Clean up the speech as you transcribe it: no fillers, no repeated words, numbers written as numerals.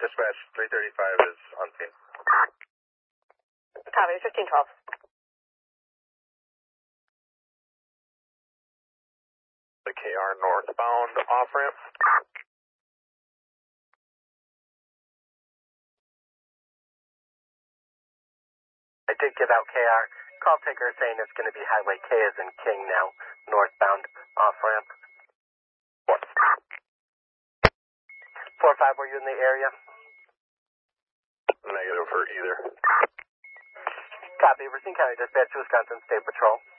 Dispatch 335 is on scene. Copy, 1512. The KR northbound off-ramp. I did give out KR. Call taker saying it's going to be Highway K as in King now, northbound off-ramp. What? 4-5, were you in the area? Negative for either. Copy, Racine County Dispatch, Wisconsin State Patrol.